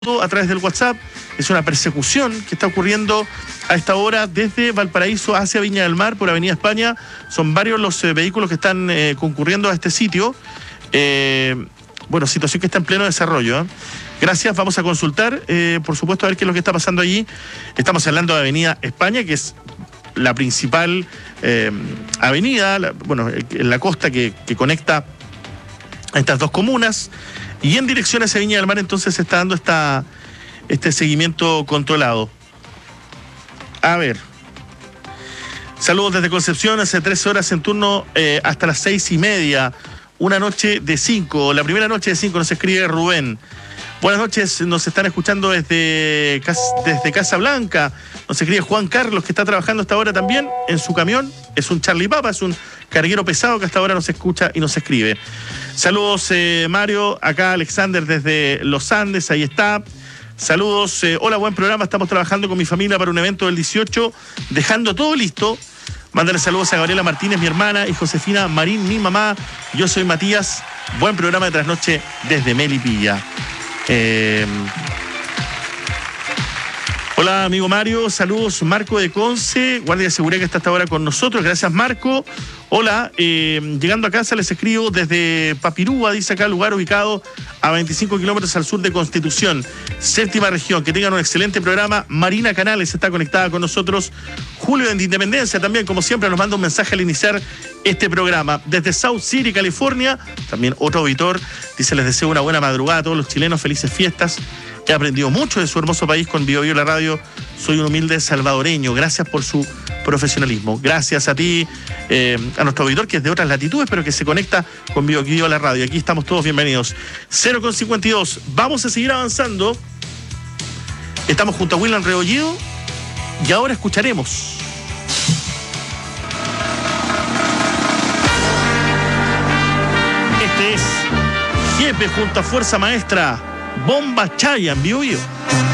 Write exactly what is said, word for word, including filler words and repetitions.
a través del WhatsApp. Es una persecución que está ocurriendo a esta hora desde Valparaíso hacia Viña del Mar por Avenida España. Son varios los eh, vehículos que están eh, concurriendo a este sitio. Eh, bueno, situación que está en pleno desarrollo, ¿eh? Gracias, vamos a consultar, eh, por supuesto, a ver qué es lo que está pasando allí. Estamos hablando de Avenida España, que es la principal eh, avenida, la, bueno, en la costa que, que conecta a estas dos comunas. Y en dirección hacia Viña del Mar, entonces, se está dando esta, este seguimiento controlado. A ver. Saludos desde Concepción, hace tres horas en turno eh, hasta las seis y media. Una noche de cinco, la primera noche de cinco, nos escribe Rubén. Buenas noches, nos están escuchando desde, desde Casablanca. Nos escribe Juan Carlos, que está trabajando hasta ahora también en su camión. Es un Charlie Papa, es un carguero pesado que hasta ahora nos escucha y nos escribe. Saludos, eh, Mario. Acá Alexander desde Los Andes, ahí está. Saludos. Eh, hola, buen programa. Estamos trabajando con mi familia para un evento del dieciocho, dejando todo listo. Mándale saludos a Gabriela Martínez, mi hermana, y Josefina Marín, mi mamá. Yo soy Matías. Buen programa de trasnoche desde Melipilla. Eh... Hola, amigo Mario, saludos. Marco de Conce, guardia de seguridad que está hasta ahora con nosotros. Gracias, Marco. Hola, eh, llegando a casa les escribo desde Papirúa, dice acá, lugar ubicado a veinticinco kilómetros al sur de Constitución, séptima región. Que tengan un excelente programa. Marina Canales está conectada con nosotros. Julio de Independencia también, como siempre, nos manda un mensaje al iniciar este programa. Desde South City, California, también otro auditor, dice, les deseo una buena madrugada a todos los chilenos, felices fiestas. He aprendido mucho de su hermoso país con Bio Bio la radio. Soy un humilde salvadoreño. Gracias por su profesionalismo. Gracias a ti, eh, a nuestro auditor, que es de otras latitudes, pero que se conecta con Bio Bio la radio. Aquí estamos todos bienvenidos. cero con cincuenta y dos. Vamos a seguir avanzando. Estamos junto a William Rebolledo y ahora escucharemos. Este es Jefe junto a Fuerza Maestra. Bomba Chaya en Bio Bio.